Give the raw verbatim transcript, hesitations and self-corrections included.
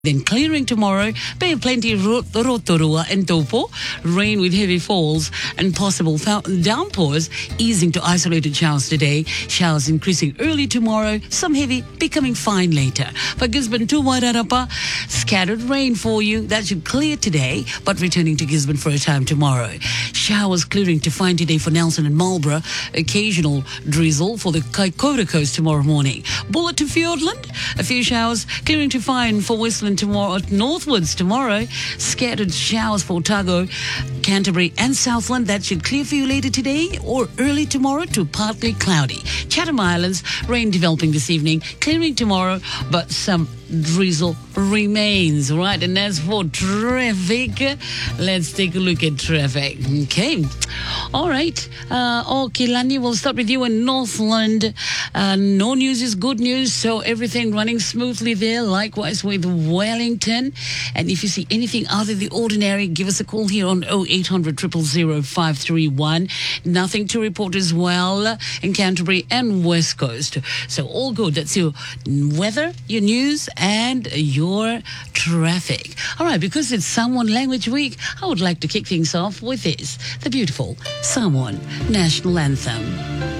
Then clearing tomorrow, be plenty ro- rotorua and topo, rain with heavy falls and possible fa- downpours, easing to isolated showers today. Showers increasing early tomorrow, some heavy, becoming fine later. For Gisborne to Wairarapa, scattered rain for you. That should clear today, but returning to Gisborne for a time tomorrow. Showers clearing to fine today for Nelson and Marlborough. Occasional drizzle for the Kaikoura coast tomorrow morning. Bullet to Fiordland, a few showers clearing to fine for Westland tomorrow, northwards tomorrow. Scattered showers for Otago, Canterbury and Southland. That should clear for you later today or early tomorrow to partly cloudy. Chatham Islands, rain developing this evening, clearing tomorrow, but some drizzle remains, right? And as for traffic, let's take a look at traffic. Okay. All right. Uh, okay, Lani, we'll start with you in Northland. Uh, no news is good news, so everything running smoothly there. Likewise with Wellington. And if you see anything out of the ordinary, give us a call here on oh eight hundred, zero zero zero, five three one. Nothing to report as well in Canterbury and West Coast. So all good. That's your weather, your news, and your traffic. All right, because it's Samoan Language Week, I would like to kick things off with this, the beautiful Samoan National Anthem.